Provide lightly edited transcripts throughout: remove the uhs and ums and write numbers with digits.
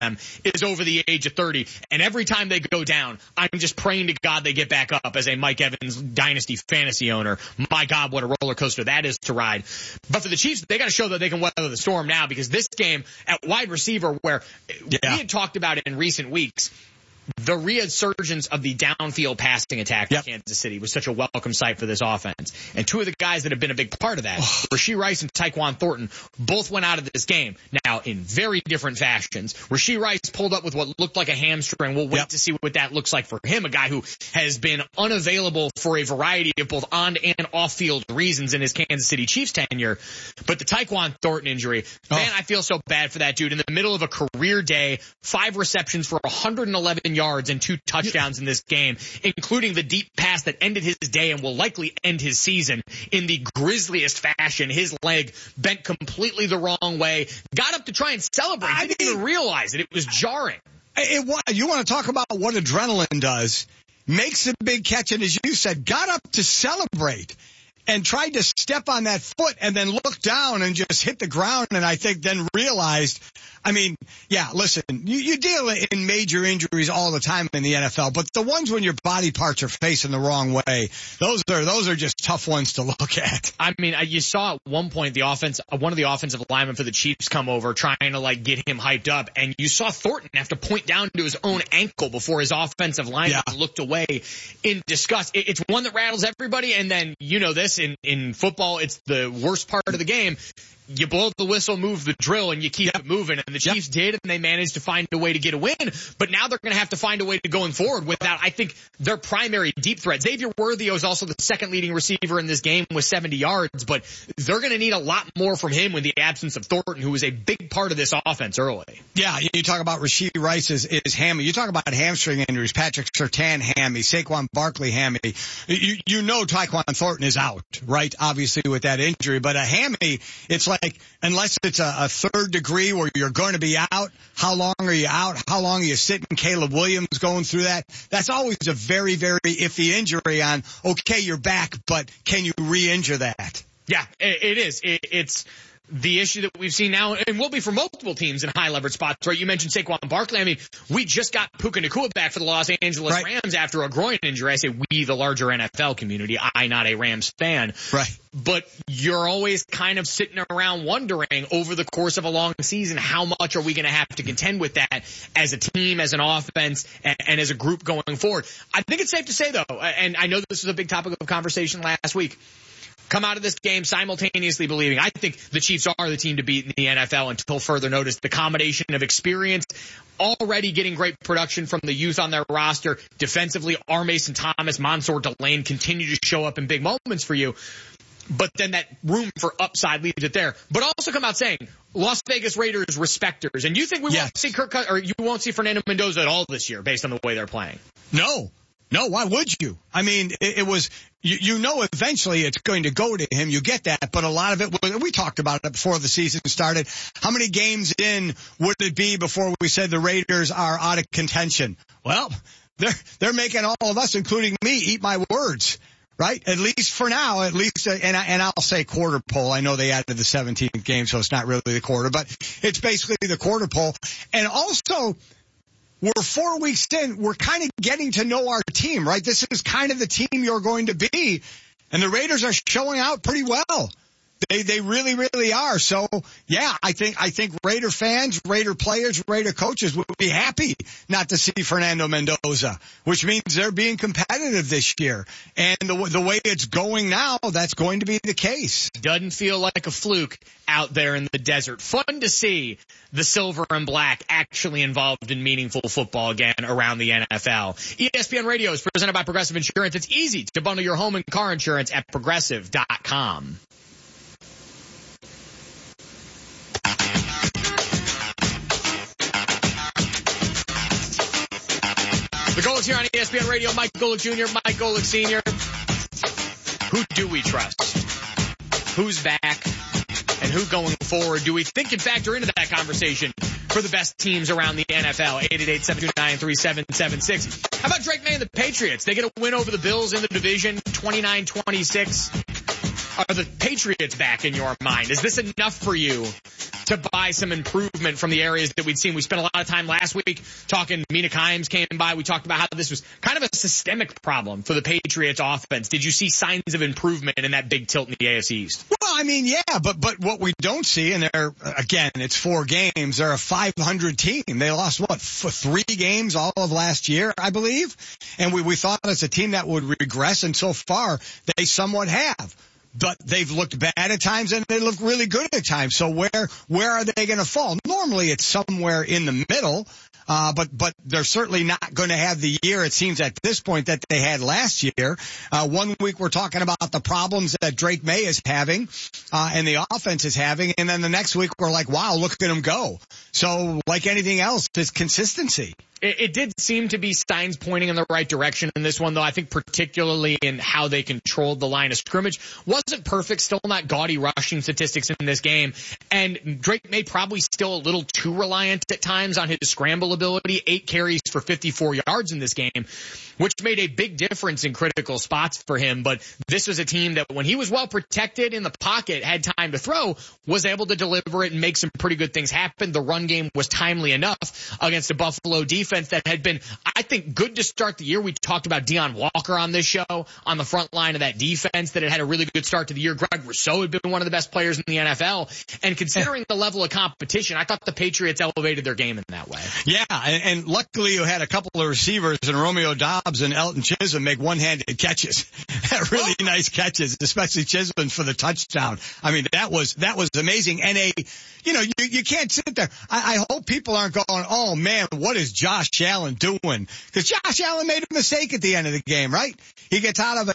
them is over the age of 30. And every time they go down, I'm just praying to God they get back up as a Mike Evans dynasty fantasy owner. My God, what a roller coaster that is to ride. But for the Chiefs, they got to show that they can weather the storm now, because this game at wide receiver, where we had talked about it in recent weeks, the resurgence of the downfield passing attack in Kansas City was such a welcome sight for this offense. And two of the guys that have been a big part of that, Rashee Rice and Tyquan Thornton, both went out of this game. Now, in very different fashions. Rashee Rice pulled up with what looked like a hamstring. We'll wait to see what that looks like for him, a guy who has been unavailable for a variety of both on and off-field reasons in his Kansas City Chiefs tenure. But the Tyquan Thornton injury, man, I feel so bad for that dude. In the middle of a career day, 5 receptions for 111 yards and 2 touchdowns in this game, including the deep pass that ended his day and will likely end his season in the grisliest fashion. His leg bent completely the wrong way, got up to try and celebrate. I didn't even realize it. It was jarring. You want to talk about what adrenaline does? Makes a big catch, and as you said, got up to celebrate and tried to step on that foot and then looked down and just hit the ground, and I think then realized, I mean, listen, you deal in major injuries all the time in the NFL, but the ones when your body parts are facing the wrong way, those are just tough ones to look at. I mean, you saw at one point one of the offensive linemen for the Chiefs come over trying to get him hyped up, and you saw Thornton have to point down to his own ankle before his offensive lineman looked away in disgust. It's one that rattles everybody, and then you know this, in football, it's the worst part of the game. You blow the whistle, move the drill, and you keep it moving. And the Chiefs did, and they managed to find a way to get a win. But now they're going to have to find a way to going forward without, I think, their primary deep threat. Xavier Worthy is also the second leading receiver in this game with 70 yards, but they're going to need a lot more from him with the absence of Thornton, who was a big part of this offense early. Yeah, you talk about Rashee Rice is hammy. You talk about hamstring injuries, Patrick Surtain hammy, Saquon Barkley hammy. You know Tyquan Thornton is out, right? Obviously with that injury, but a hammy, it's like, unless it's a third degree where you're going to be out, how long are you out? How long are you sitting? Caleb Williams going through that. That's always a very, very iffy injury on, okay, you're back, but can you re-injure that? Yeah, it is. It's the issue that we've seen now, and will be for multiple teams in high-leverage spots, right? You mentioned Saquon Barkley. I mean, we just got Puka Nacua back for the Los Angeles Rams after a groin injury. I say we, the larger NFL community. I, not a Rams fan. Right. But you're always kind of sitting around wondering over the course of a long season, how much are we going to have to contend with that as a team, as an offense, and as a group going forward? I think it's safe to say, though, and I know this was a big topic of conversation last week, come out of this game simultaneously believing I think the Chiefs are the team to beat in the NFL until further notice. The combination of experience, already getting great production from the youth on their roster, defensively, R. Mason Thomas, Mansour Delane continue to show up in big moments for you. But then that room for upside leaves it there. But also come out saying, Las Vegas Raiders respecters. And you think we won't see you won't see Fernando Mendoza at all this year based on the way they're playing? No, why would you? I mean, it was, you know, eventually it's going to go to him. You get that, but a lot of it, we talked about it before the season started. How many games in would it be before we said the Raiders are out of contention? Well, they're making all of us, including me, eat my words. Right? At least for now, and I'll say quarter pole. I know they added the 17th game, so it's not really the quarter, but it's basically the quarter pole. And also, we're 4 weeks in, we're kind of getting to know our team, right? This is kind of the team you're going to be. And the Raiders are showing out pretty well. They really, really are. So, yeah, I think Raider fans, Raider players, Raider coaches would be happy not to see Fernando Mendoza, which means they're being competitive this year. And the way it's going now, that's going to be the case. Doesn't feel like a fluke out there in the desert. Fun to see the silver and black actually involved in meaningful football again around the NFL. ESPN Radio is presented by Progressive Insurance. It's easy to bundle your home and car insurance at Progressive.com. The Golics here on ESPN Radio. Mike Golic Jr., Mike Golic Sr. Who do we trust? Who's back? And who going forward do we think can factor into that conversation for the best teams around the NFL? 888-729-3776. How about Drake May and the Patriots? They get a win over the Bills in the division, 29-26. Are the Patriots back in your mind? Is this enough for you to buy some improvement from the areas that we'd seen? We spent a lot of time last week talking. Mina Kimes came by. We talked about how this was kind of a systemic problem for the Patriots offense. Did you see signs of improvement in that big tilt in the AFC East? Well, I mean, yeah, but what we don't see, and again, it's 4 games. They're a 500 team. They lost, for 3 games all of last year, I believe. And we thought as a team that would regress, and so far they somewhat have. But they've looked bad at times and they look really good at times. So where are they going to fall? Normally it's somewhere in the middle. But they're certainly not going to have the year, it seems at this point, that they had last year. 1 week we're talking about the problems that Drake May is having, and the offense is having. And then the next week we're like, wow, look at him go. So like anything else, it's consistency. It did seem to be signs pointing in the right direction in this one, though. I think particularly in how they controlled the line of scrimmage. Wasn't perfect, still not gaudy rushing statistics in this game. And Drake May probably still a little too reliant at times on his scramble ability. 8 carries for 54 yards in this game, which made a big difference in critical spots for him. But this was a team that when he was well protected in the pocket, had time to throw, was able to deliver it and make some pretty good things happen. The run game was timely enough against a Buffalo defense that had been, I think, good to start the year. We talked about Deion Walker on this show on the front line of that defense that had a really good start to the year. Greg Rousseau had been one of the best players in the NFL. And considering the level of competition, I thought the Patriots elevated their game in that way. Yeah, and luckily you had a couple of receivers and Romeo Doubs and Elton Chisholm make one-handed catches. Really nice catches, especially Chisholm for the touchdown. I mean, that was amazing. And you can't sit there. I hope people aren't going, oh man, what is Josh Allen doing? Because Josh Allen made a mistake at the end of the game, right? He gets out of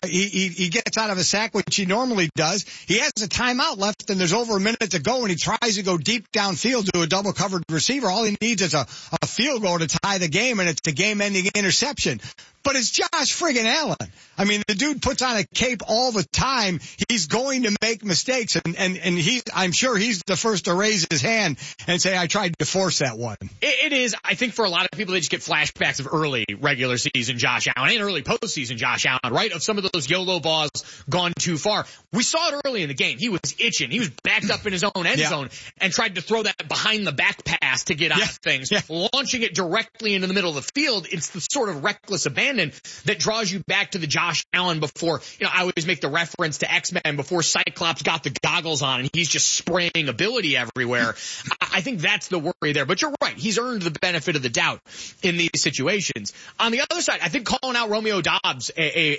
a sack, which he normally does. He has a timeout left and there's over a minute to go and he tries to go deep downfield to a double covered receiver. All he needs is a field goal to tie the game, and it's a game ending interception. But it's Josh friggin' Allen. I mean, the dude puts on a cape all the time. He's going to make mistakes, and I'm sure he's the first to raise his hand and say, I tried to force that one. It is, I think for a lot of people, they just get flashbacks of early regular season Josh Allen and early postseason Josh Allen, right? Of some of those YOLO balls gone too far. We saw it early in the game. He was itching. He was backed up in his own end zone and tried to throw that behind the back pass to get out of things. Yeah. Launching it directly into the middle of the field, it's the sort of reckless abandon that draws you back to the Josh Allen before, I always make the reference to X-Men before Cyclops got the goggles on and he's just spraying ability everywhere. I think that's the worry there. But you're right. He's earned the benefit of the doubt in these situations. On the other side, I think calling out Romeo Doubs a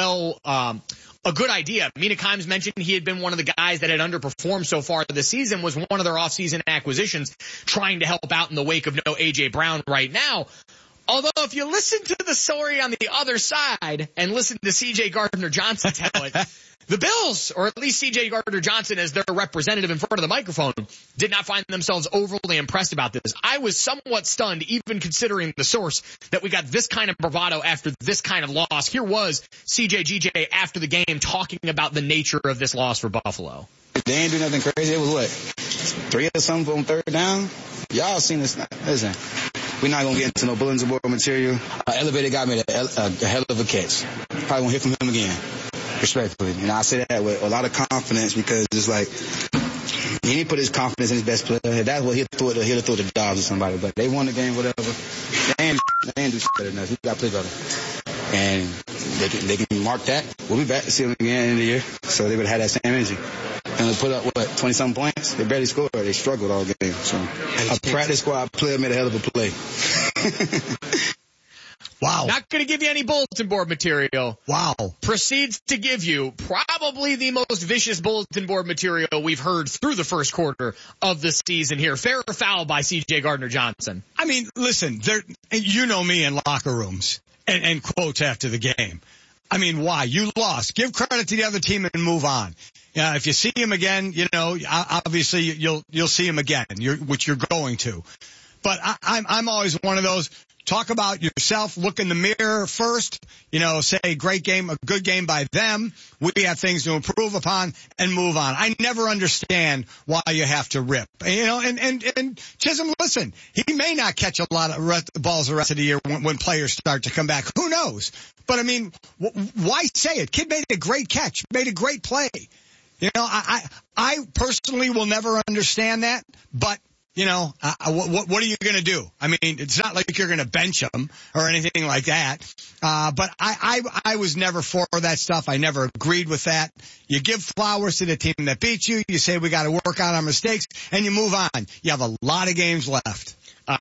good idea. Mina Kimes mentioned he had been one of the guys that had underperformed so far this season, was one of their offseason acquisitions, trying to help out in the wake of no A.J. Brown right now. Although if you listen to the story on the other side and listen to C.J. Gardner-Johnson tell it, the Bills, or at least C.J. Gardner-Johnson as their representative in front of the microphone, did not find themselves overly impressed about this. I was somewhat stunned, even considering the source, that we got this kind of bravado after this kind of loss. Here was C.J. GJ after the game talking about the nature of this loss for Buffalo. They ain't do nothing crazy. It was what, 3 or something on 3rd down? Y'all seen this. Listen, we're not going to get into no bulletin board material. Elevator got me a hell of a catch. Probably won't hear from him again, respectfully. And I say that with a lot of confidence because it's like he didn't put his confidence in his best player. That's what he'll throw it to Dobbs or somebody. But they won the game, whatever. They ain't do shit better than us. We got to play better. And they can mark that. We'll be back to see them again at the end of the year. So they would have had that same energy. And they put up, 20-something points? They barely scored. They struggled all game. So a practice squad player made a hell of a play. Wow. Not going to give you any bulletin board material. Wow. Proceeds to give you probably the most vicious bulletin board material we've heard through the first quarter of the season here. Fair or foul by C.J. Gardner-Johnson? I mean, listen, you know me in locker rooms and quotes after the game. I mean, why? You lost. Give credit to the other team and move on. If you see him again, obviously you'll see him again, which you're going to. But I'm always one of those. Talk about yourself, look in the mirror first, say great game, a good game by them. We have things to improve upon and move on. I never understand why you have to rip, and Chisholm, listen, he may not catch a lot of balls the rest of the year when players start to come back. Who knows? But I mean, why say it? Kid made a great catch, made a great play. You know, I personally will never understand that, but you know, what are you going to do? I mean, it's not like you're going to bench them or anything like that. But I was never for that stuff. I never agreed with that. You give flowers to the team that beat you. You say we got to work on our mistakes, and you move on. You have a lot of games left.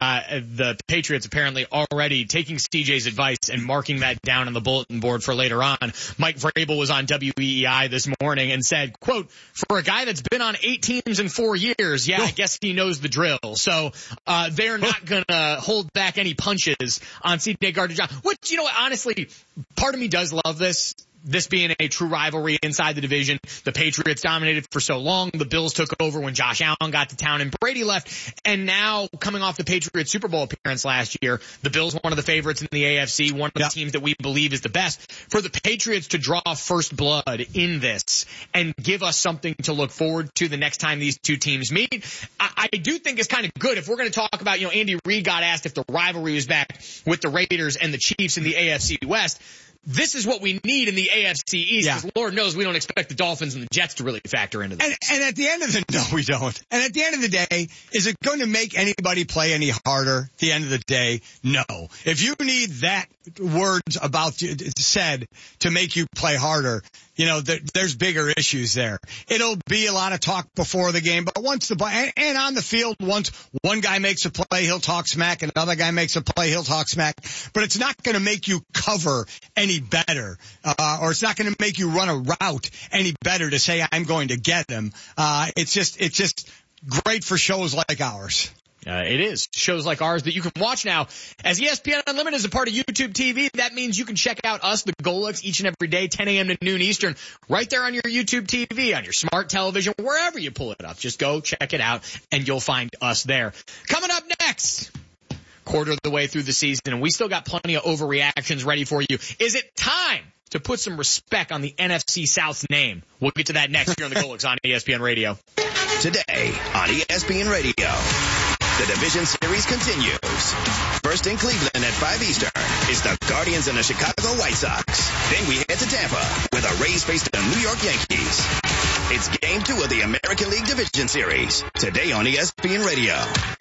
The Patriots apparently already taking CJ's advice and marking that down on the bulletin board for later on. Mike Vrabel was on WEEI this morning and said, quote, for a guy that's been on 8 teams in 4 years, yeah, I guess he knows the drill. So, they're not gonna hold back any punches on CJ Gardner-Johnson. Which, you know what, honestly, part of me does love this being a true rivalry inside the division. The Patriots dominated for so long. The Bills took over when Josh Allen got to town and Brady left. And now, coming off the Patriots Super Bowl appearance last year, the Bills one of the favorites in the AFC, one of the teams that we believe is the best. For the Patriots to draw first blood in this and give us something to look forward to the next time these two teams meet, I do think it's kind of good. If we're going to talk about, you know, Andy Reid got asked if the rivalry was back with the Raiders and the Chiefs in the AFC West. This is what we need in the AFC East, because Lord knows we don't expect the Dolphins and the Jets to really factor into this. And at the end of the no, we don't. And at the end of the day, is it going to make anybody play any harder? At the end of the day, no. If you need that words about said to make you play harder, you know, there's bigger issues there. It'll be a lot of talk before the game, but once and on the field, once one guy makes a play, he'll talk smack, and another guy makes a play, he'll talk smack. But it's not going to make you cover any better, or it's not going to make you run a route any better to say I'm going to get them. It's just great for shows like ours. It is. Shows like ours that you can watch now. As ESPN Unlimited is a part of YouTube TV, that means you can check out us, the Golics, each and every day, 10 a.m. to noon Eastern, right there on your YouTube TV, on your smart television, wherever you pull it up. Just go check it out, and you'll find us there. Coming up next, quarter of the way through the season, and we still got plenty of overreactions ready for you. Is it time to put some respect on the NFC South's name? We'll get to that next here on the Golics on ESPN Radio. Today on ESPN Radio, the Division Series continues. First in Cleveland at 5 Eastern is the Guardians and the Chicago White Sox. Then we head to Tampa, where the Rays face the New York Yankees. It's Game 2 of the American League Division Series. Today on ESPN Radio.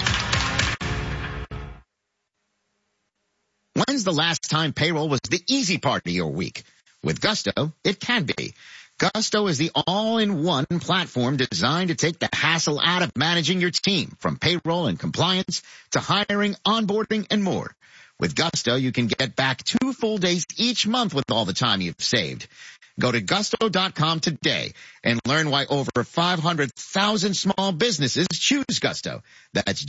When's the last time payroll was the easy part of your week? With Gusto, it can be. Gusto is the all-in-one platform designed to take the hassle out of managing your team, from payroll and compliance to hiring, onboarding, and more. With Gusto, you can get back 2 full days each month with all the time you've saved. Go to gusto.com today and learn why over 500,000 small businesses choose Gusto. That's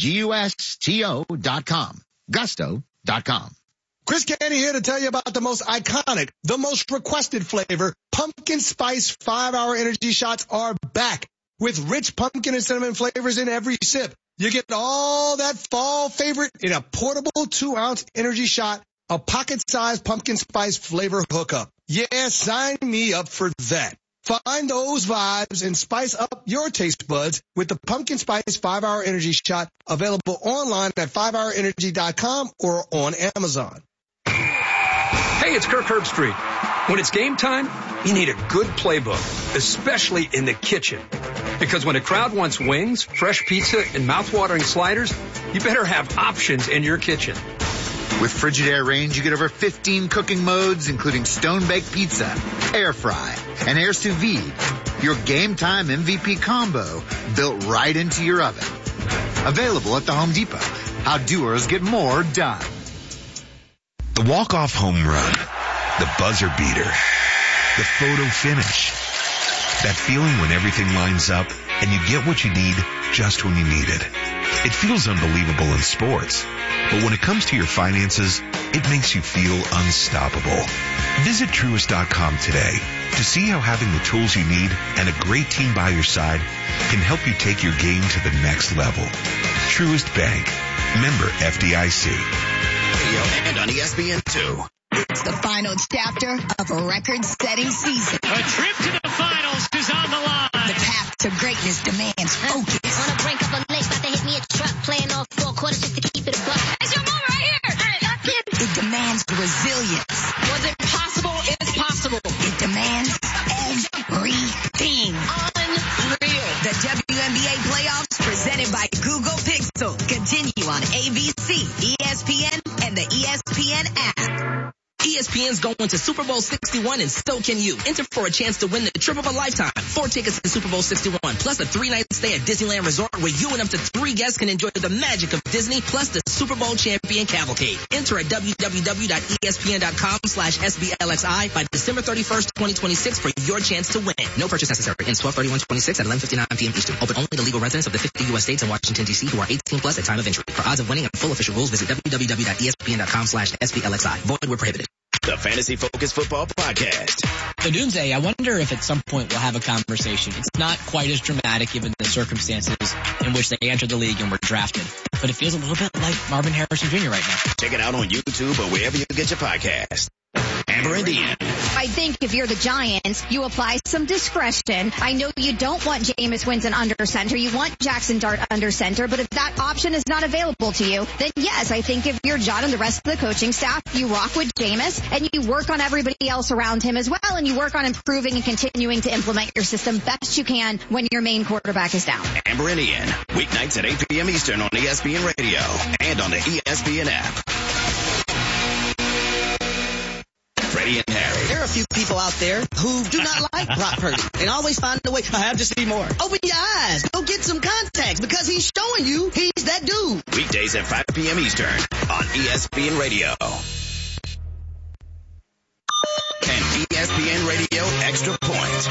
GUSTO.com. Gusto.com. Chris Canty here to tell you about the most iconic, the most requested flavor. Pumpkin Spice 5-Hour Energy Shots are back with rich pumpkin and cinnamon flavors in every sip. You get all that fall favorite in a portable 2-ounce energy shot, a pocket-sized pumpkin spice flavor hookup. Yeah, sign me up for that. Find those vibes and spice up your taste buds with the Pumpkin Spice 5-Hour Energy Shot, available online at 5hourenergy.com or on Amazon. Hey, it's Kirk Herbstreit. When it's game time, you need a good playbook, especially in the kitchen. Because when a crowd wants wings, fresh pizza, and mouth-watering sliders, you better have options in your kitchen. With Frigidaire range, you get over 15 cooking modes, including stone-baked pizza, air fry, and air sous vide. Your game time MVP combo built right into your oven. Available at the Home Depot. How doers get more done. The walk-off home run, the buzzer beater, the photo finish. That feeling when everything lines up and you get what you need just when you need it. It feels unbelievable in sports, but when it comes to your finances, it makes you feel unstoppable. Visit Truist.com today to see how having the tools you need and a great team by your side can help you take your game to the next level. Truist Bank. Member FDIC. And on ESPN2. It's the final chapter of a record-setting season. A trip to the finals is on the line. The path to greatness demands focus. On the brink of a lynch, about to hit me a truck, playing all 4 quarters just to keep it a buck. It's your moment right here. It demands resilience. What's impossible is possible. It demands everything. On ESPN's going to Super Bowl 61 and so can you. Enter for a chance to win the trip of a lifetime. 4 tickets to Super Bowl 61 plus a 3-night stay at Disneyland Resort where you and up to 3 guests can enjoy the magic of Disney plus the Super Bowl champion cavalcade. Enter at www.espn.com/SBLXI by December 31st, 2026 for your chance to win. No purchase necessary. Ends 12/31/26 at 11:59 p.m. Eastern. Open only to legal residents of the 50 U.S. states and Washington, D.C. who are 18 plus at time of entry. For odds of winning and full official rules, visit www.espn.com/SBLXI. Void where prohibited. The Fantasy Focus Football Podcast. So Doomsday, I wonder if at some point we'll have a conversation. It's not quite as dramatic given the circumstances in which they entered the league and were drafted, but it feels a little bit like Marvin Harrison Jr. right now. Check it out on YouTube or wherever you get your podcast. Amber and Ian. I think if you're the Giants, you apply some discretion. I know you don't want Jameis Winston under center. You want Jackson Dart under center. But if that option is not available to you, then yes, I think if you're John and the rest of the coaching staff, you rock with Jameis and you work on everybody else around him as well. And you work on improving and continuing to implement your system best you can when your main quarterback is down. Amber and Ian, weeknights at 8 p.m. Eastern on ESPN Radio and on the ESPN app. Freddie and Harry. There are a few people out there who do not like Brock Purdy and always find a way. I have to see more. Open your eyes. Go get some contacts because he's showing you he's that dude. Weekdays at 5 p.m. Eastern on ESPN Radio. And ESPN Radio Extra Points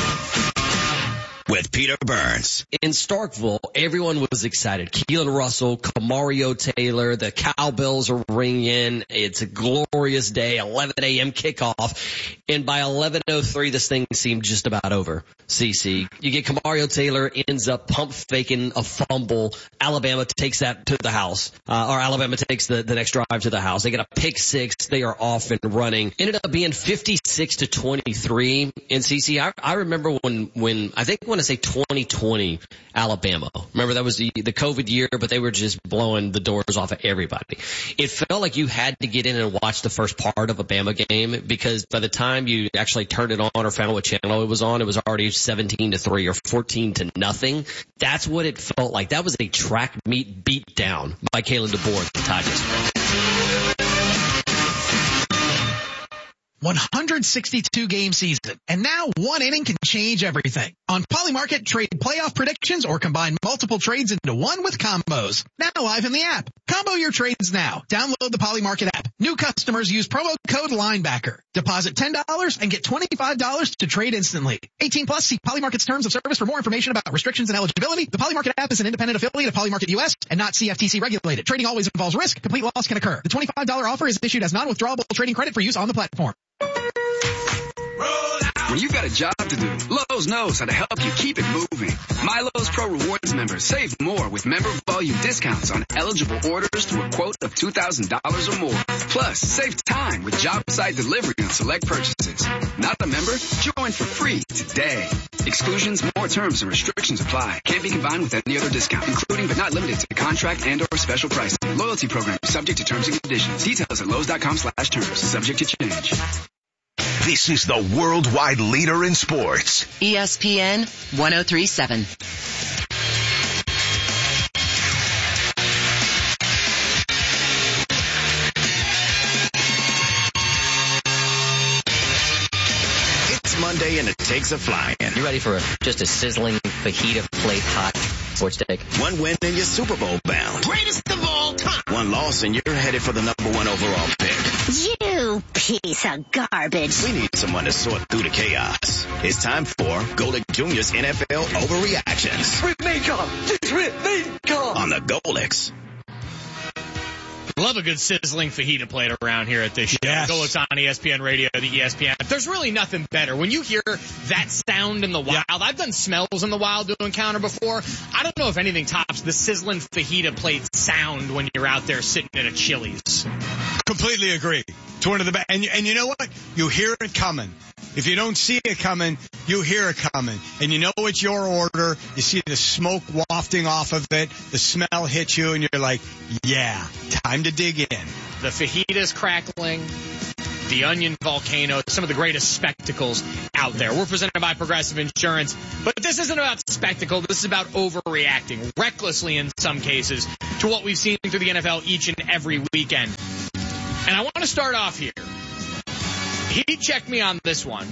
with Peter Burns. In Starkville, everyone was excited. Keelan Russell, Kamario Taylor, the cowbells are ringing. It's a glorious day, 11 a.m. kickoff. And by 11:03, this thing seemed just about over. CC, you get Kamario Taylor, ends up pump faking a fumble. Alabama takes that to the house, or Alabama takes the next drive to the house. They get a pick six. They are off and running. Ended up being 56-23. And CC, I remember when I want to say 2020 Alabama. Remember that was the COVID year, but they were just blowing the doors off of everybody. It felt like you had to get in and watch the first part of a Bama game because by the time you actually turned it on or found out what channel it was on, it was already 17-3 or 14-0. That's what it felt like. That was a track meet beat down by Kalen DeBoer at the Tigers. 162 game season, and now one inning can change everything. On Polymarket, trade playoff predictions or combine multiple trades into one with combos. Now live in the app. Combo your trades now. Download the Polymarket app. New customers use promo code Linebacker. Deposit $10 and get $25 to trade instantly. 18 plus, see Polymarket's terms of service for more information about restrictions and eligibility. The Polymarket app is an independent affiliate of Polymarket US and not CFTC regulated. Trading always involves risk. Complete loss can occur. The $25 offer is issued as non-withdrawable trading credit for use on the platform. When you've got a job to do, Lowe's knows how to help you keep it moving. My Lowe's Pro Rewards members save more with member volume discounts on eligible orders through a quote of $2,000 or more. Plus, save time with job site delivery on select purchases. Not a member? Join for free today. Exclusions, more terms and restrictions apply. Can't be combined with any other discount, including but not limited to contract and or special pricing. Loyalty program subject to terms and conditions. Details at Lowe's.com/terms. Subject to change. This is the worldwide leader in sports. ESPN 103.7. It's Monday and it takes a flying. You ready for just a sizzling fajita plate hot sports take? One win and you're Super Bowl bound. Greatest of all time. One loss and you're headed for the #1 overall pick. You piece of garbage. We need someone to sort through the chaos. It's time for Golic Jr.'s NFL Overreactions. On the Golics. Love a good sizzling fajita plate around here at this show. Yes. Go, it's on ESPN Radio, the ESPN. There's really nothing better. When you hear that sound in the wild, I've done smells in the wild to encounter before. I don't know if anything tops the sizzling fajita plate sound when you're out there sitting at a Chili's. Completely agree. It's one of the best. And you know what? You hear it coming. If you don't see it coming, you hear it coming. And you know it's your order. You see the smoke wafting off of it. The smell hits you, and you're like, yeah, time to dig in. The fajita's crackling. The onion volcano. Some of the greatest spectacles out there. We're presented by Progressive Insurance. But this isn't about spectacle. This is about overreacting, recklessly in some cases, to what we've seen through the NFL each and every weekend. And I want to start off here He checked me on this one.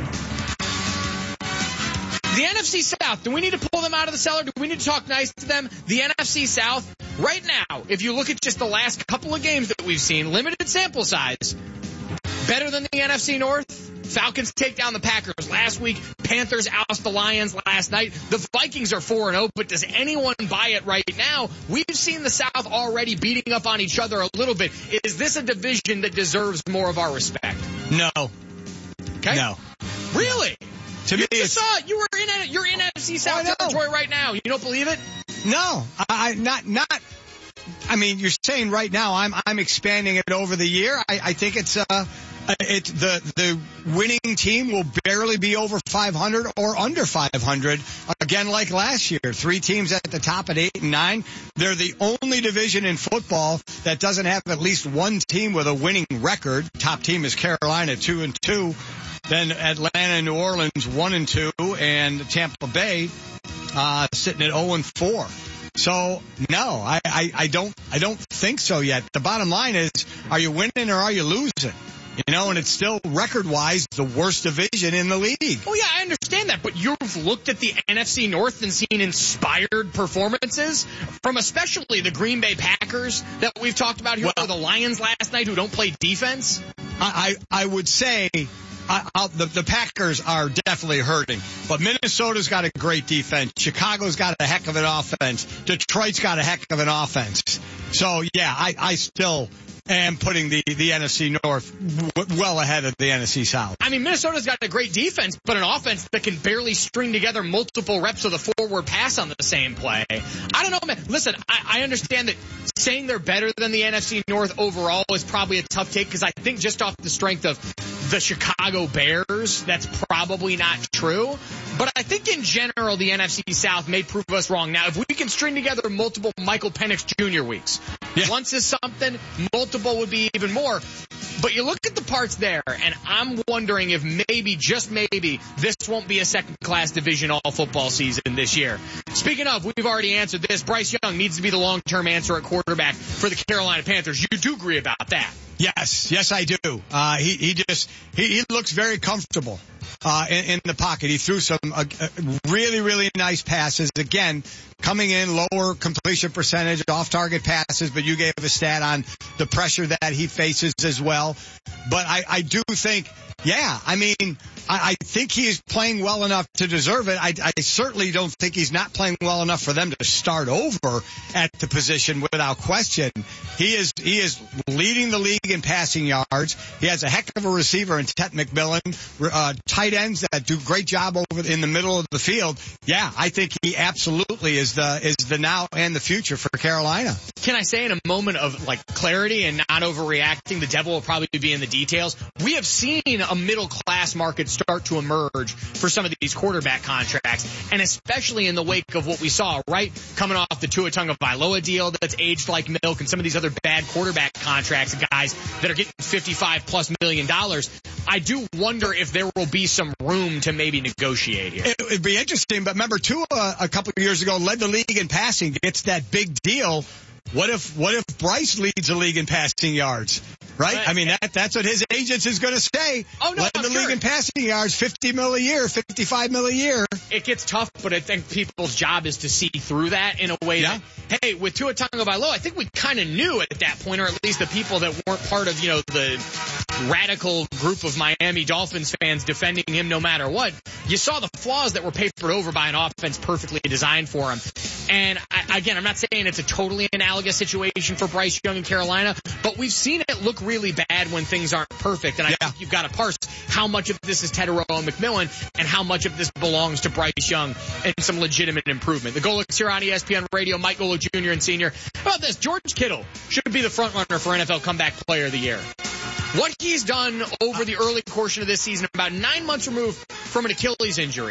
The NFC South, do we need to pull them out of the cellar? Do we need to talk nice to them? The NFC South, right now, if you look at just the last couple of games that we've seen, limited sample size, better than the NFC North. Falcons take down the Packers last week. Panthers oust the Lions last night. The Vikings are 4-0, but does anyone buy it right now? We've seen the South already beating up on each other a little bit. Is this a division that deserves more of our respect? No. Okay. No. Really? To me, you're in NFC South territory right now. You don't believe it? No, I mean, you're saying right now I'm expanding it over the year. I think it's the winning team will barely be over 500 or under 500 again, like last year. 3 teams at the top at 8 and 9. They're the only division in football that doesn't have at least one team with a winning record. Top team is Carolina, 2-2. Then Atlanta and New Orleans 1-2, and Tampa Bay sitting at 0-4. So no, I don't think so yet. The bottom line is, are you winning or are you losing? You know, and it's still record-wise the worst division in the league. Oh, yeah, I understand that. But you've looked at the NFC North and seen inspired performances from especially the Green Bay Packers that we've talked about here, or the Lions last night who don't play defense. I would say the Packers are definitely hurting. But Minnesota's got a great defense. Chicago's got a heck of an offense. Detroit's got a heck of an offense. So, yeah, I still am putting the NFC North well ahead of the NFC South. I mean, Minnesota's got a great defense, but an offense that can barely string together multiple reps of the forward pass on the same play. I don't know, man. Listen, I understand that saying they're better than the NFC North overall is probably a tough take, because I think just off the strength of the Chicago Bears, that's probably not true. But I think in general, the NFC South may prove us wrong. Now, if we can string together multiple Michael Penix Jr. weeks, once is something, multiple would be even more. But you look at the parts there, and I'm wondering if maybe, just maybe, this won't be a second-class division all football season this year. Speaking of, we've already answered this. Bryce Young needs to be the long-term answer at quarterback for the Carolina Panthers. You do agree about that? Yes, I do. He looks very comfortable in the pocket. He threw some really, really nice passes. Again, coming in lower completion percentage, off-target passes, but you gave a stat on the pressure that he faces as well. But I do think, I think he is playing well enough to deserve it. I certainly don't think he's not playing well enough for them to start over at the position without question. He is leading the league in passing yards. He has a heck of a receiver in Ted McMillan, tight ends that do great job over in the middle of the field. Yeah, I think he absolutely is the now and the future for Carolina. Can I say, in a moment of clarity and not overreacting, the devil will probably be in the details. We have seen a middle class market start to emerge for some of these quarterback contracts, and especially in the wake of what we saw, right? Coming off the Tua Tagovailoa deal that's aged like milk, and some of these other bad quarterback contracts, guys that are getting $55+ million. I do wonder if there will be some room to maybe negotiate here. It'd be interesting, but remember, Tua a couple of years ago led the league in passing, gets that big deal. What if Bryce leads the league in passing yards? Right? I mean, that's what his agents is going to say. Oh, no, Led the league in passing yards, $50 million a year, $55 million a year. It gets tough, but I think people's job is to see through that in a way that, hey, with Tua Tagovailoa, I think we kind of knew at that point, or at least the people that weren't part of, the radical group of Miami Dolphins fans defending him no matter what. You saw the flaws that were papered over by an offense perfectly designed for him. And I'm not saying it's a totally analogous situation for Bryce Young in Carolina, but we've seen it look really bad when things aren't perfect. And I think you've got to parse how much of this is Tedero and McMillan and how much of this belongs to Bryce Young and some legitimate improvement. The Golics here on ESPN Radio, Mike Golic Jr. and Sr. How about this? George Kittle should be the front runner for NFL Comeback Player of the Year. What he's done over the early portion of this season, about 9 months removed from an Achilles injury,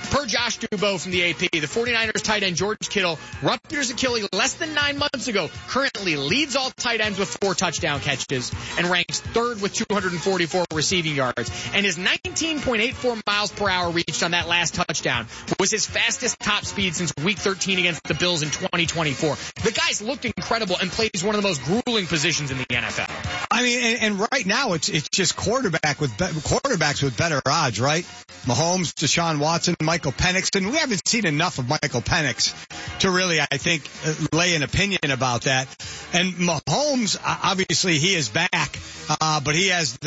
Per Josh Dubow from the AP, the 49ers tight end George Kittle ruptured his Achilles less than 9 months ago, currently leads all tight ends with 4 touchdown catches, and ranks 3rd with 244 receiving yards. And his 19.84 miles per hour reached on that last touchdown was his fastest top speed since week 13 against the Bills in 2024. The guy's looked incredible and plays one of the most grueling positions in the NFL. I mean, and right now it's just quarterbacks with better odds, right? Mahomes, Deshaun Watson, Michael Penix, and we haven't seen enough of Michael Penix to really, I think, lay an opinion about that. And Mahomes, obviously, he is back, but he has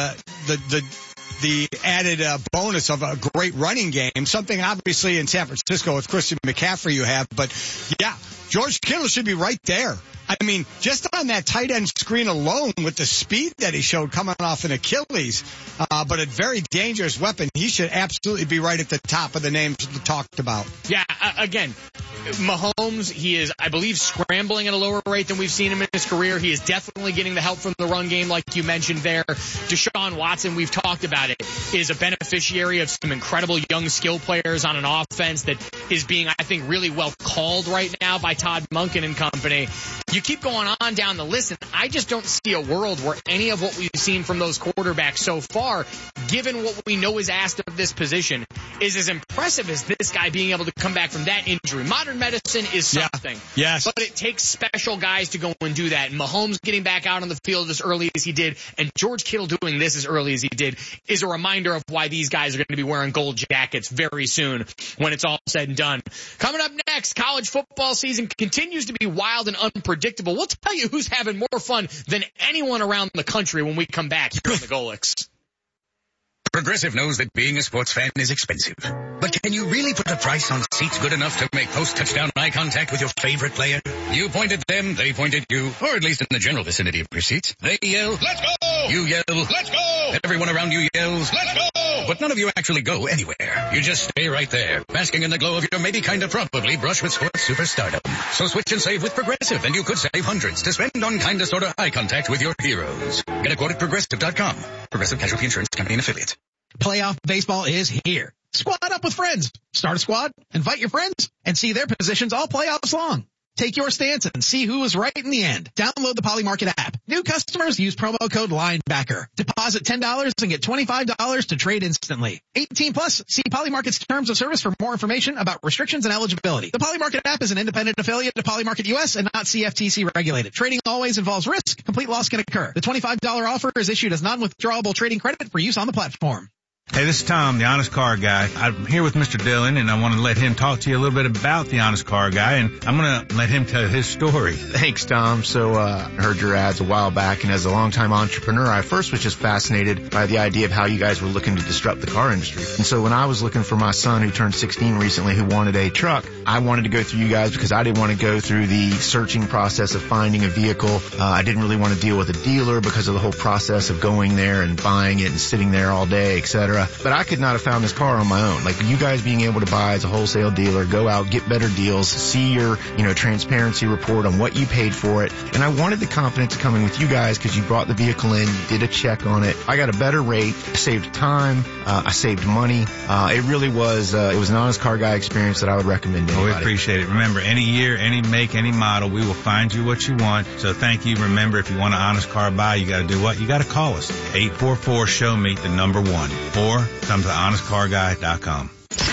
the added bonus of a great running game, something obviously in San Francisco with Christian McCaffrey you have. But yeah, George Kittle should be right there. I mean, just on that tight end screen alone with the speed that he showed coming off an Achilles, but a very dangerous weapon, he should absolutely be right at the top of the names talked about. Yeah, again, Mahomes, he is, I believe, scrambling at a lower rate than we've seen him in his career. He is definitely getting the help from the run game like you mentioned there. Deshaun Watson, we've talked about it, is a beneficiary of some incredible young skill players on an offense that is being, I think, really well called right now by Todd Monken and company. You keep going on down the list, and I just don't see a world where any of what we've seen from those quarterbacks so far, given what we know is asked of this position, is as impressive as this guy being able to come back from that injury. Modern medicine is something. Yeah. Yes. But it takes special guys to go and do that. And Mahomes getting back out on the field as early as he did, and George Kittle doing this as early as he did, is a reminder of why these guys are going to be wearing gold jackets very soon when it's all said and done. Coming up next, college football season continues to be wild and unpredictable. We'll tell you who's having more fun than anyone around the country when we come back here on the Golix. Progressive knows that being a sports fan is expensive. But can you really put a price on seats good enough to make post-touchdown eye contact with your favorite player? You point at them, they point at you, or at least in the general vicinity of your seats. They yell, "Let's go!" You yell, "Let's go!" Everyone around you yells, "Let's go!" But none of you actually go anywhere. You just stay right there, basking in the glow of your maybe kind of probably brush with sports superstardom. So switch and save with Progressive, and you could save hundreds to spend on kind of sort of eye contact with your heroes. Get a quote at Progressive.com. Progressive Casualty Insurance Company and Affiliates. Playoff baseball is here. Squad up with friends. Start a squad, invite your friends, and see their positions all playoffs long. Take your stance and see who is right in the end. Download the Polymarket app. New customers use promo code LINEBACKER. Deposit $10 and get $25 to trade instantly. 18 plus. See Polymarket's terms of service for more information about restrictions and eligibility. The Polymarket app is an independent affiliate of Polymarket US and not CFTC regulated. Trading always involves risk. Complete loss can occur. The $25 offer is issued as non-withdrawable trading credit for use on the platform. Hey, this is Tom, the Honest Car Guy. I'm here with Mr. Dillon, and I want to let him talk to you a little bit about the Honest Car Guy, and I'm going to let him tell his story. Thanks, Tom. So, I heard your ads a while back, and as a longtime entrepreneur, I first was just fascinated by the idea of how you guys were looking to disrupt the car industry. And so when I was looking for my son who turned 16 recently who wanted a truck, I wanted to go through you guys because I didn't want to go through the searching process of finding a vehicle. I didn't really want to deal with a dealer because of the whole process of going there and buying it and sitting there all day, etc. But I could not have found this car on my own. Like you guys being able to buy as a wholesale dealer, go out, get better deals, see your, transparency report on what you paid for it. And I wanted the confidence to come in with you guys because you brought the vehicle in, you did a check on it. I got a better rate, I saved time, I saved money. It really was, it was an Honest Car Guy experience that I would recommend to anybody. We appreciate it. Remember, any year, any make, any model, we will find you what you want. So thank you. Remember, if you want an Honest Car buy, you got to do what? You got to call us. 844-SHOW-ME, the number 1. Or come to honestcarguy.com.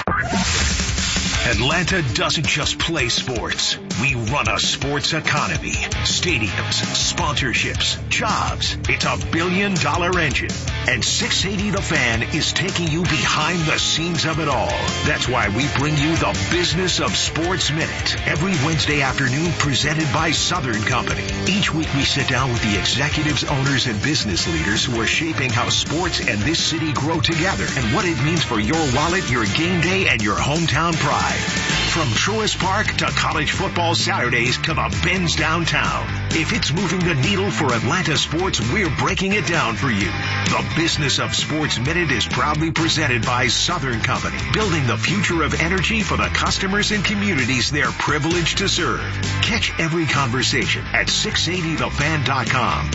Atlanta doesn't just play sports. We run a sports economy. Stadiums, sponsorships, jobs. It's $1 billion engine. And 680 The Fan is taking you behind the scenes of it all. That's why we bring you the Business of Sports Minute every Wednesday afternoon, presented by Southern Company. Each week we sit down with the executives, owners, and business leaders who are shaping how sports and this city grow together and what it means for your wallet, your game day, and your hometown pride. From Truist Park to college football Saturdays to the Benz downtown. If it's moving the needle for Atlanta sports, we're breaking it down for you. The Business of Sports Minute is proudly presented by Southern Company, building the future of energy for the customers and communities they're privileged to serve. Catch every conversation at 680thefan.com,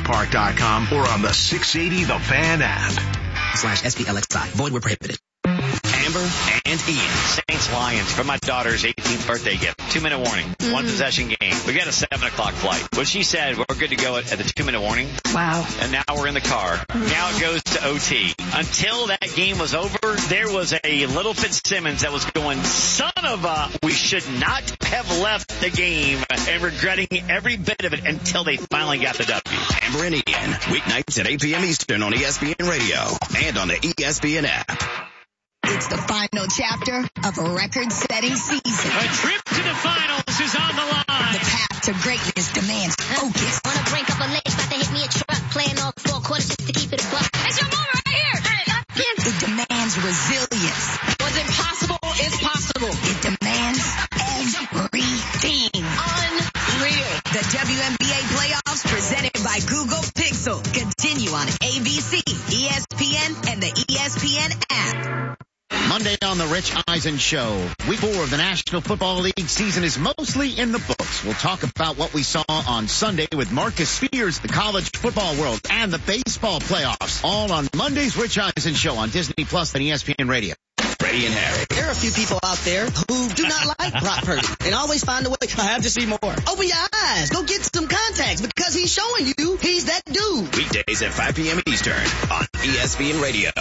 thepodcastpark.com, or on the 680 The Fan app. /SPLXI. Void where prohibited. Amber and Ian. Saints-Lions for my daughter's 18th birthday gift. 2-minute warning. One possession game. We got a 7 o'clock flight. But she said we're good to go at the 2-minute warning. Wow. And now we're in the car. Now it goes to OT. Until that game was over, there was a little Fitzsimmons that was going, son of a, we should not have left the game, and regretting every bit of it until they finally got the W. Amber and Ian, weeknights at 8 p.m. Eastern on ESPN Radio and on the ESPN app. It's the final chapter of a record-setting season. A trip to the finals is on the line. The path to greatness demands focus. On the brink of a ledge, about to hit me a truck, playing all 4 quarters just to keep it a buck. It's your mom right here. It demands resilience. What's impossible is possible. It demands everything. Unreal. The WNBA playoffs presented by Google Pixel continue on ABC, ESPN, and the ESPN app. Monday on the Rich Eisen Show. Week 4 of the National Football League season is mostly in the books. We'll talk about what we saw on Sunday with Marcus Spears, the college football world, and the baseball playoffs. All on Monday's Rich Eisen Show on Disney Plus and ESPN Radio. Brady and Harry. There are a few people out there who do not like Brock Purdy and always find a way. I have to see more. Open your eyes. Go get some contacts because he's showing you he's that dude. Weekdays at 5 p.m. Eastern on ESPN Radio.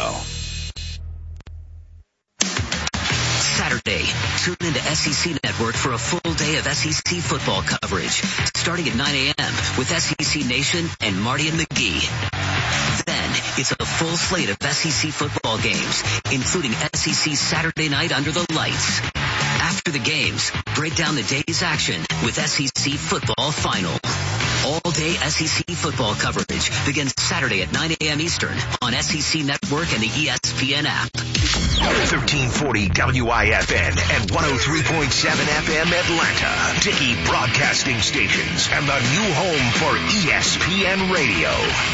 Saturday, tune into SEC Network for a full day of SEC football coverage, starting at 9 a.m. with SEC Nation and Marty and McGee. Then, it's a full slate of SEC football games, including SEC Saturday Night Under the Lights. After the games, break down the day's action with SEC Football Final. All-day SEC football coverage begins Saturday at 9 a.m. Eastern on SEC Network and the ESPN app. 1340 WIFN and 103.7 FM Atlanta. Dickey Broadcasting Stations and the new home for ESPN Radio.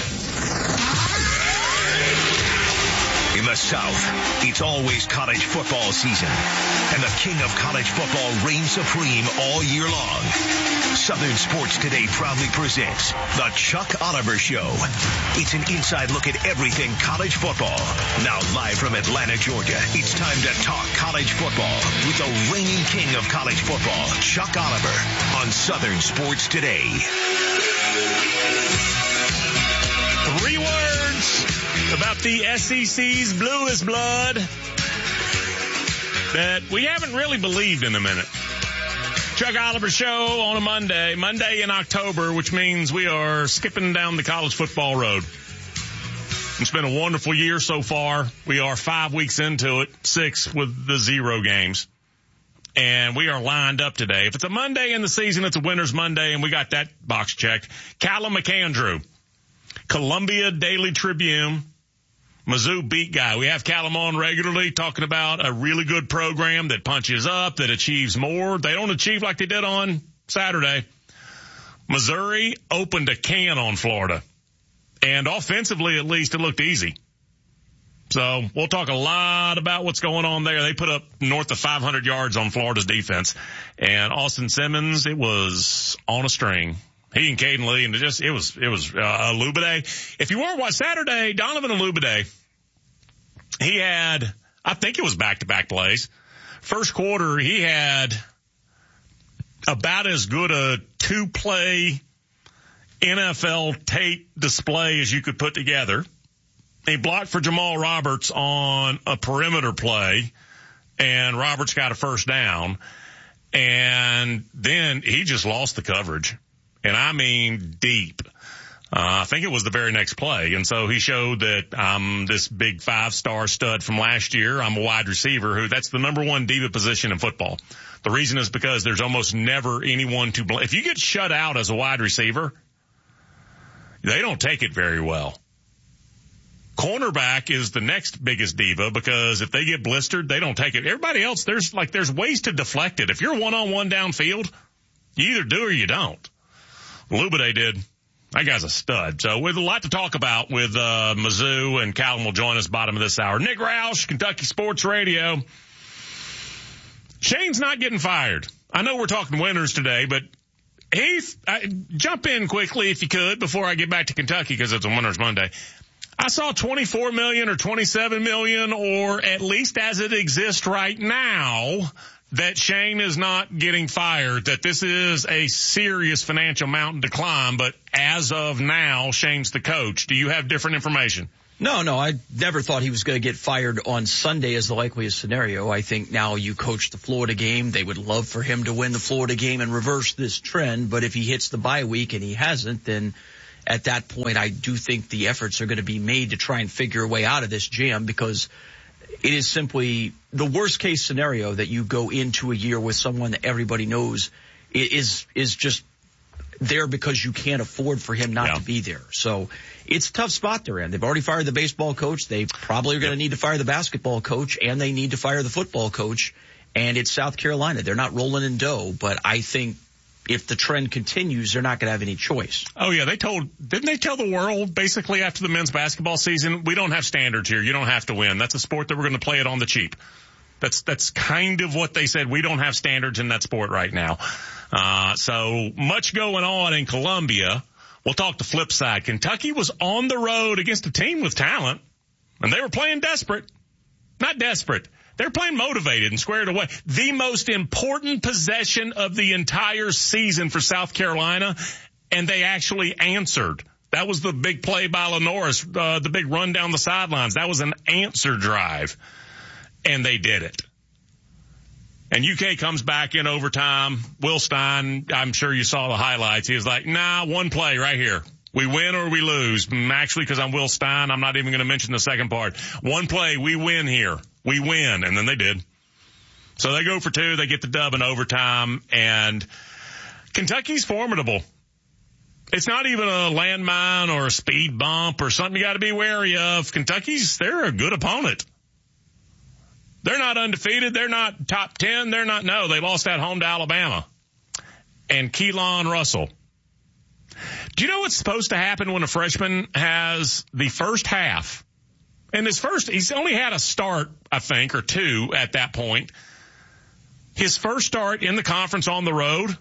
In the South, it's always college football season, and the king of college football reigns supreme all year long. Southern Sports Today proudly presents The Chuck Oliver Show. It's an inside look at everything college football. Now live from Atlanta, Georgia, it's time to talk college football with the reigning king of college football, Chuck Oliver, on Southern Sports Today. 3 words about the SEC's bluest blood that we haven't really believed in a minute. Chuck Oliver Show on a Monday in October, which means we are skipping down the college football road. It's been a wonderful year so far. We are 5 weeks into it, 6 with the 0 games. And we are lined up today. If it's a Monday in the season, it's a winner's Monday, and we got that box checked. Callum McAndrew, Columbia Daily Tribune, Mizzou beat guy. We have Callum on regularly talking about a really good program that punches up, that achieves more. They don't achieve like they did on Saturday. Missouri opened a can on Florida. And offensively, at least, it looked easy. So we'll talk a lot about what's going on there. They put up north of 500 yards on Florida's defense. And Austin Simmons, it was on a string. He and Caden Lee, and it was Olubade. If you weren't watching Saturday, Donovan Olubade, he had, I think it was back-to-back plays. First quarter, he had about as good a 2-play NFL tape display as you could put together. He blocked for Jamal Roberts on a perimeter play, and Roberts got a first down. And then he just lost the coverage. And I mean deep. I think it was the very next play. And so he showed that I'm this big 5-star stud from last year. I'm a wide receiver that's the number 1 diva position in football. The reason is because there's almost never anyone to blame. If you get shut out as a wide receiver, they don't take it very well. Cornerback is the next biggest diva because if they get blistered, they don't take it. Everybody else, there's ways to deflect it. If you're one-on-one downfield, you either do or you don't. Olubade did. That guy's a stud. So with a lot to talk about with Mizzou, and Callum will join us bottom of this hour. Nick Roush, Kentucky Sports Radio. Shane's not getting fired. I know we're talking winners today, but jump in quickly if you could before I get back to Kentucky because it's a winner's Monday. I saw 24 million or 27 million, or at least as it exists right now, that Shane is not getting fired, that this is a serious financial mountain to climb. But as of now, Shane's the coach. Do you have different information? No, I never thought he was going to get fired on Sunday as the likeliest scenario. I think now you coach the Florida game. They would love for him to win the Florida game and reverse this trend. But if he hits the bye week and he hasn't, then at that point, I do think the efforts are going to be made to try and figure a way out of this jam, because it is simply the worst case scenario that you go into a year with someone that everybody knows is just there because you can't afford for him not to be there. So it's a tough spot they're in. They've already fired the baseball coach. They probably are going to need to fire the basketball coach, and they need to fire the football coach. And it's South Carolina. They're not rolling in dough, but I think if the trend continues, they're not going to have any choice. Oh, yeah. Didn't they tell the world basically after the men's basketball season, we don't have standards here. You don't have to win. That's a sport that we're going to play it on the cheap. That's kind of what they said. We don't have standards in that sport right now. So much going on in Columbia. We'll talk the flip side. Kentucky was on the road against a team with talent, and they were playing desperate. Not desperate. They're playing motivated and squared away. The most important possession of the entire season for South Carolina, and they actually answered. That was the big play by Lenoris, the big run down the sidelines. That was an answer drive, and they did it. And UK comes back in overtime. Will Stein, I'm sure you saw the highlights. He was like, one play right here. We win or we lose. Actually, because I'm Will Stein, I'm not even going to mention the second part. One play, we win here. We win. And then they did. So they go for two. They get the dub in overtime. And Kentucky's formidable. It's not even a landmine or a speed bump or something you got to be wary of. They're a good opponent. They're not undefeated. They're not top 10. They lost at home to Alabama. And Keelan Russell. Do you know what's supposed to happen when a freshman has the first half? And he's only had a start, I think, or two at that point. His first start in the conference on the road.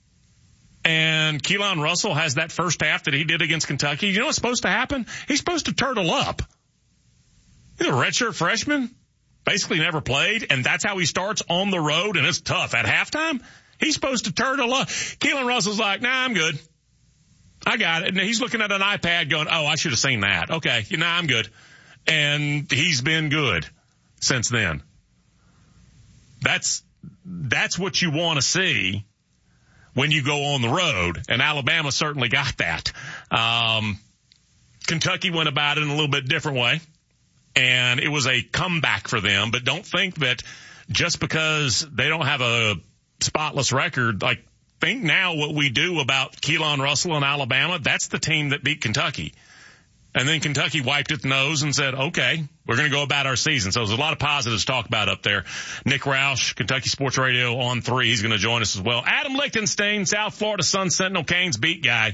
And Keelan Russell has that first half that he did against Kentucky. You know what's supposed to happen? He's supposed to turtle up. He's a redshirt freshman. Basically never played, and that's how he starts on the road, and it's tough. At halftime, he's supposed to turtle up. Keelan Russell's like, I'm good. I got it. And he's looking at an iPad going, I should have seen that. Okay, I'm good. And he's been good since then. That's what you want to see when you go on the road, and Alabama certainly got that. Kentucky went about it in a little bit different way. And it was a comeback for them, but don't think that just because they don't have a spotless record, think now what we do about Keelan Russell and Alabama, that's the team that beat Kentucky. And then Kentucky wiped its nose and said, okay, we're going to go about our season. So there's a lot of positives to talk about up there. Nick Roush, Kentucky Sports Radio on 3. He's going to join us as well. Adam Lichtenstein, South Florida Sun Sentinel Canes beat guy.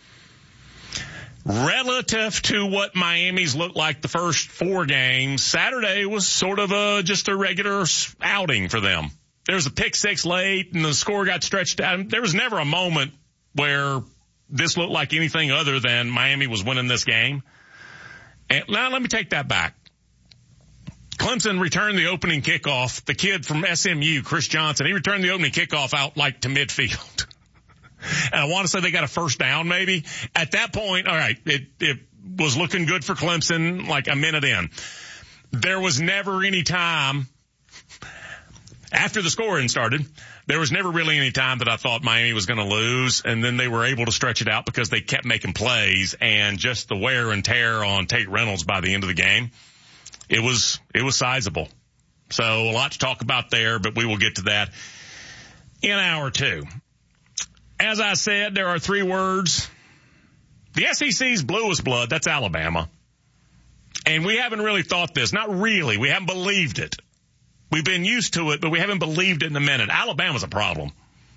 Relative to what Miami's looked like the first 4 games, Saturday was sort of just a regular outing for them. There was a pick 6 late and the score got stretched out. There was never a moment where this looked like anything other than Miami was winning this game. And now let me take that back. Clemson returned the opening kickoff. The kid from SMU, Chris Johnson, he returned the opening kickoff out to midfield. And I want to say they got a first down maybe. At that point, all right, it was looking good for Clemson a minute in. There was never any time after the scoring started, there was never really any time that I thought Miami was going to lose. And then they were able to stretch it out because they kept making plays, and just the wear and tear on Tate Reynolds by the end of the game, it was sizable. So a lot to talk about there, but we will get to that in hour 2. As I said, there are 3 words. The SEC's bluest blood, that's Alabama. And we haven't really thought this. Not really. We haven't believed it. We've been used to it, but we haven't believed it in a minute. Alabama's a problem.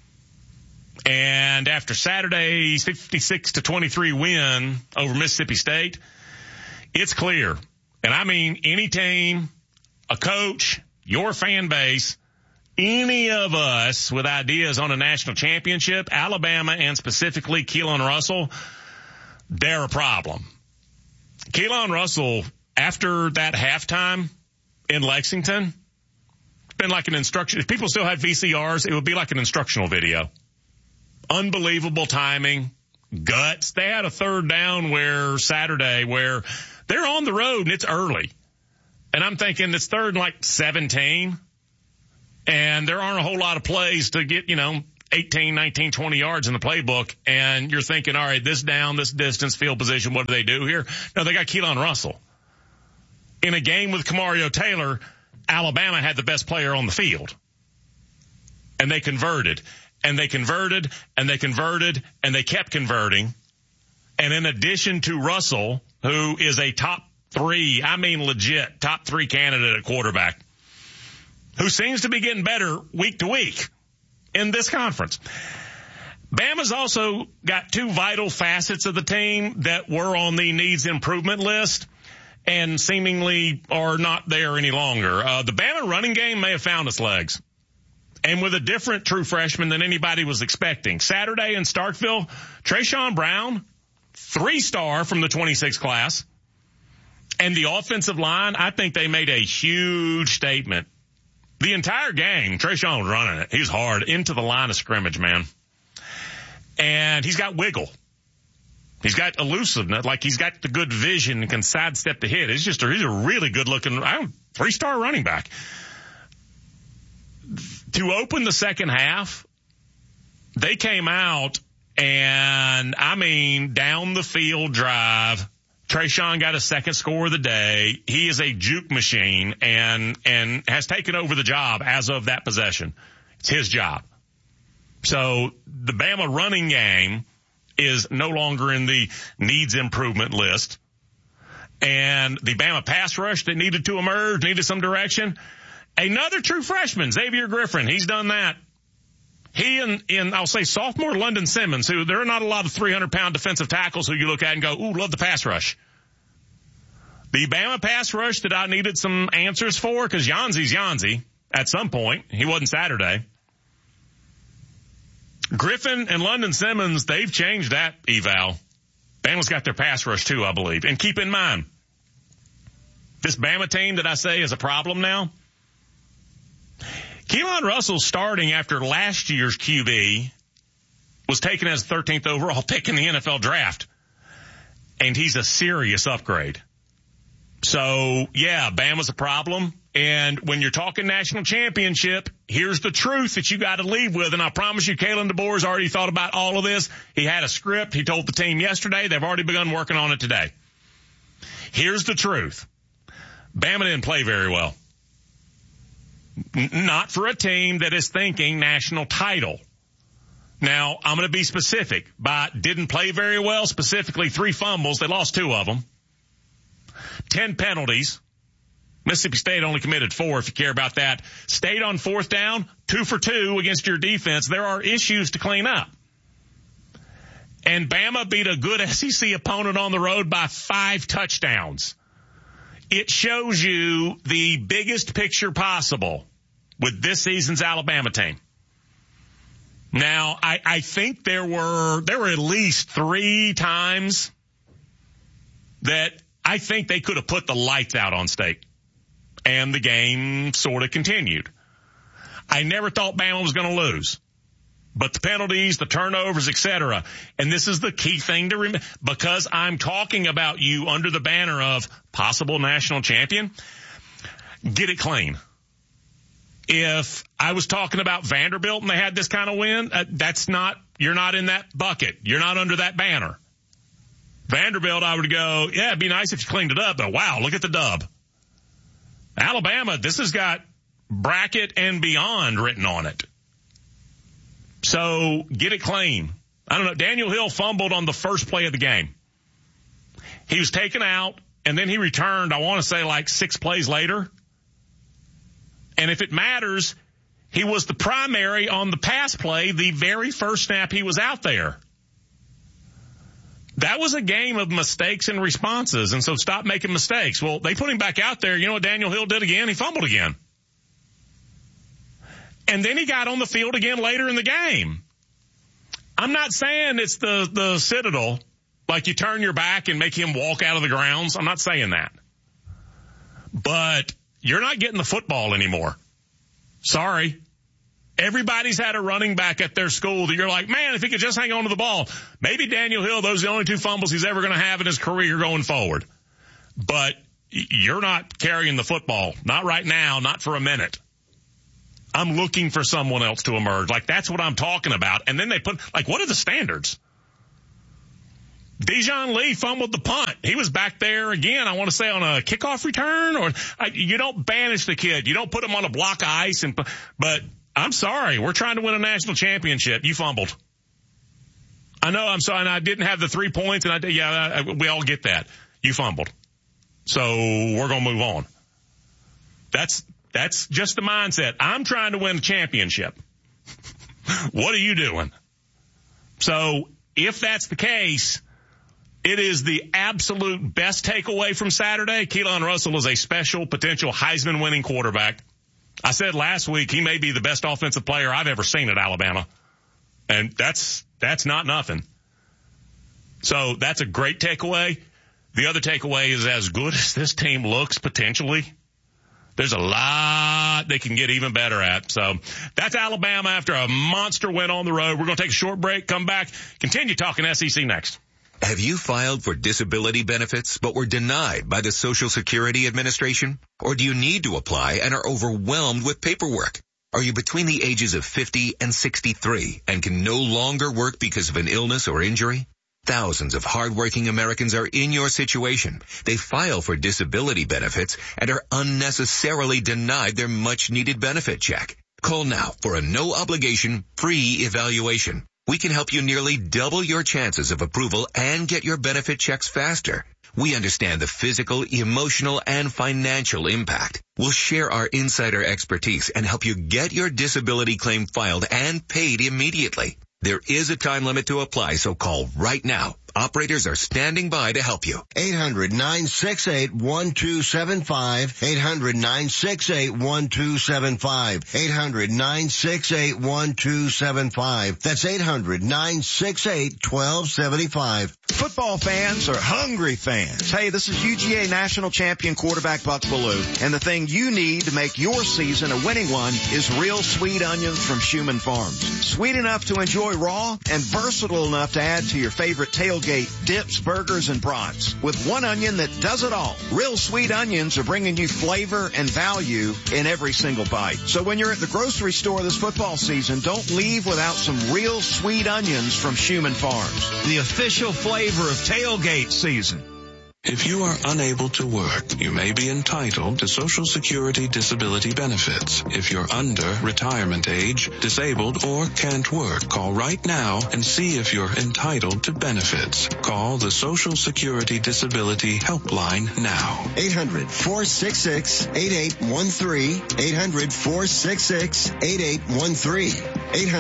And after Saturday's 56-23 win over Mississippi State, it's clear. And I mean any team, a coach, your fan base, any of us with ideas on a national championship, Alabama and specifically Keelan Russell, they're a problem. Keelan Russell, after that halftime in Lexington, been like an instruction. If people still had VCRs, it would be like an instructional video. Unbelievable timing, guts. They had a third down Saturday where they're on the road and it's early. And I'm thinking it's third and like 17. And there aren't a whole lot of plays to get, 18, 19, 20 yards in the playbook. And you're thinking, all right, this down, this distance, field position, what do they do here? No, they got Keelan Russell. In a game with Kamario Taylor, Alabama had the best player on the field. And they converted. And they converted, and they converted, and they kept converting. And in addition to Russell, who is a top 3, legit top 3 candidate at quarterback, who seems to be getting better week to week in this conference. Bama's also got 2 vital facets of the team that were on the needs improvement list and seemingly are not there any longer. The Bama running game may have found its legs, and with a different true freshman than anybody was expecting. Saturday in Starkville, Trayshawn Brown, 3-star from the 26 class, and the offensive line, I think they made a huge statement. The entire game, Trayshawn was running it. He's hard into the line of scrimmage, man. And he's got wiggle. He's got elusiveness, like he's got the good vision and can sidestep the hit. He's a really good looking 3-star running back. To open the second half, they came out and, down the field drive, Trayshawn got a second score of the day. He is a juke machine and has taken over the job as of that possession. It's his job. So the Bama running game is no longer in the needs improvement list. And the Bama pass rush that needed to emerge, needed some direction. Another true freshman, Xavier Griffin, he's done that. He and I'll say sophomore London Simmons, who there are not a lot of 300-pound defensive tackles who you look at and go, ooh, love the pass rush. The Bama pass rush that I needed some answers for, because Yanzi's Yanzi at some point. He wasn't Saturday. Griffin and London Simmons, they've changed that eval. Bama's got their pass rush too, I believe. And keep in mind, this Bama team that I say is a problem now, Keelan Russell, starting after last year's QB, was taken as 13th overall pick in the NFL draft. And he's a serious upgrade. So, yeah, Bama's a problem. And when you're talking national championship, here's the truth that you got to leave with. And I promise you, Kalen DeBoer's already thought about all of this. He had a script. He told the team yesterday. They've already begun working on it today. Here's the truth. Bama didn't play very well. Not for a team that is thinking national title. Now, I'm going to be specific. By didn't play very well, specifically 3 fumbles. They lost 2 of them. 10 penalties. Mississippi State only committed 4, if you care about that. State on 4th down, 2 for 2 against your defense. There are issues to clean up. And Bama beat a good SEC opponent on the road by 5 touchdowns. It shows you the biggest picture possible with this season's Alabama team. Now, I think there were at least 3 times that I think they could have put the lights out on State. And the game sort of continued. I never thought Bama was going to lose. But the penalties, the turnovers, etc. And this is the key thing to remember. Because I'm talking about you under the banner of possible national champion, get it clean. If I was talking about Vanderbilt and they had this kind of win, you're not in that bucket. You're not under that banner. Vanderbilt, I would go, yeah, it'd be nice if you cleaned it up, but wow, look at the dub. Alabama, this has got bracket and beyond written on it. So get it clean. I don't know. Daniel Hill fumbled on the first play of the game. He was taken out and then he returned, I want to say like 6 plays later. And if it matters, he was the primary on the pass play the very first snap he was out there. That was a game of mistakes and responses, and so stop making mistakes. Well, they put him back out there. You know what Daniel Hill did again? He fumbled again. And then he got on the field again later in the game. I'm not saying it's the Citadel Like you turn your back and make him walk out of the grounds. I'm not saying that. But you're not getting the football anymore. Sorry. Everybody's had a running back at their school that you're like, man, if he could just hang on to the ball. Maybe Daniel Hill, those are the only 2 fumbles he's ever going to have in his career going forward. But you're not carrying the football. Not right now, not for a minute. I'm looking for someone else to emerge. Like, that's what I'm talking about. And then they put, like, what are the standards? Dijon Lee fumbled the punt. He was back there again, I want to say, on a kickoff return. You don't banish the kid. You don't put him on a block of ice. But I'm sorry. We're trying to win a national championship. You fumbled. I know, I'm sorry. And I didn't have the 3 points. And we all get that. You fumbled. So we're going to move on. That's just the mindset. I'm trying to win a championship. What are you doing? So if that's the case, it is the absolute best takeaway from Saturday. Keelan Russell is a special potential Heisman winning quarterback. I said last week he may be the best offensive player I've ever seen at Alabama. And that's not nothing. So that's a great takeaway. The other takeaway is, as good as this team looks potentially, there's a lot they can get even better at. So that's Alabama after a monster win on the road. We're going to take a short break, come back, continue talking SEC next. Have you filed for disability benefits but were denied by the Social Security Administration? Or do you need to apply and are overwhelmed with paperwork? Are you between the ages of 50 and 63 and can no longer work because of an illness or injury? Thousands of hardworking Americans are in your situation. They file for disability benefits and are unnecessarily denied their much-needed benefit check. Call now for a no-obligation, free evaluation. We can help you nearly double your chances of approval and get your benefit checks faster. We understand the physical, emotional, and financial impact. We'll share our insider expertise and help you get your disability claim filed and paid immediately. There is a time limit to apply, so call right now. Operators are standing by to help you. 800-968-1275. 800-968-1275. 800-968-1275. That's 800-968-1275. Football fans are hungry fans. Hey, this is UGA National Champion quarterback Buck Bellew, and the thing you need to make your season a winning one is real sweet onions from Schumann Farms. Sweet enough to enjoy raw and versatile enough to add to your favorite tailgate dips, burgers, and brats. With one onion that does it all. Real sweet onions are bringing you flavor and value in every single bite. So when you're at the grocery store this football season, don't leave without some real sweet onions from Schumann Farms. The official flavor of tailgate season. If you are unable to work, you may be entitled to Social Security disability benefits. If you're under retirement age, disabled, or can't work, call right now and see if you're entitled to benefits. Call the Social Security Disability Helpline now. 800-466-8813. 800-466-8813.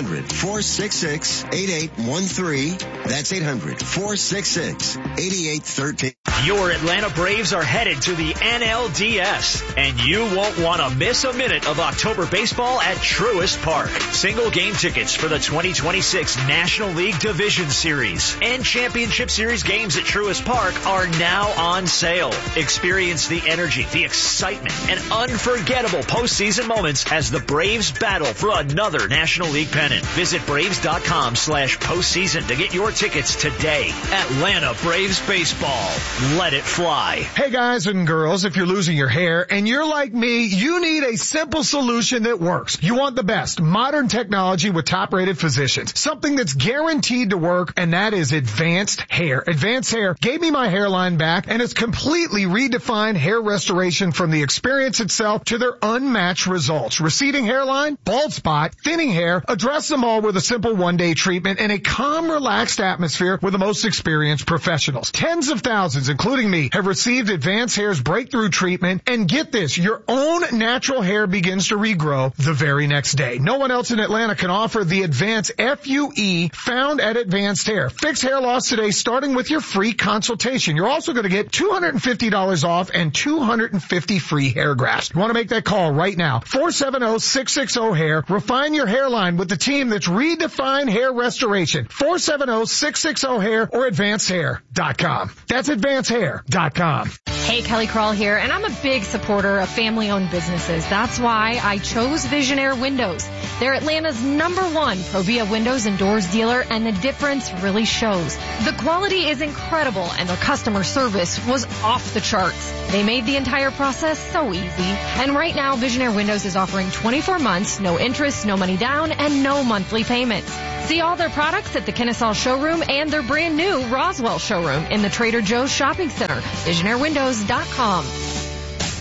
800-466-8813. That's 800-466-8813. Your Atlanta Braves are headed to the NLDS, and you won't want to miss a minute of October baseball at Truist Park. Single game tickets for the 2026 National League Division Series and Championship Series games at Truist Park are now on sale. Experience the energy, the excitement, and unforgettable postseason moments as the Braves battle for another National League pennant. Visit Braves.com/postseason to get your tickets today. Atlanta Braves Baseball. Let it fly. Hey guys and girls, if you're losing your hair and you're like me, you need a simple solution that works. You want the best modern technology with top-rated physicians. Something that's guaranteed to work, and that is Advanced Hair. Advanced Hair gave me my hairline back, and it's completely redefined hair restoration from the experience itself to their unmatched results. Receding hairline, bald spot, thinning hair, address them all with a simple one-day treatment in a calm, relaxed atmosphere with the most experienced professionals. Tens of thousands, including me, have received Advanced Hair's breakthrough treatment. And get this, your own natural hair begins to regrow the very next day. No one else in Atlanta can offer the Advanced FUE found at Advanced Hair. Fix hair loss today, starting with your free consultation. You're also going to get $250 off and 250 free hair grafts. You want to make that call right now. 470-660-HAIR. Refine your hairline with the team that's redefined hair restoration. 470-660-HAIR or AdvancedHair.com. That's AdvancedHair.com. Hey, Kelly Crawl here, and I'm a big supporter of family-owned businesses. That's why I chose Visionaire Windows. They're Atlanta's #1 Provia windows and doors dealer, and the difference really shows. The quality is incredible, and their customer service was off the charts. They made the entire process so easy. And right now, Visionaire Windows is offering 24 months, no interest, no money down, and no monthly payments. See all their products at the Kennesaw showroom and their brand new Roswell showroom in the Trader Joe's shopping center. VisionaireWindows.com.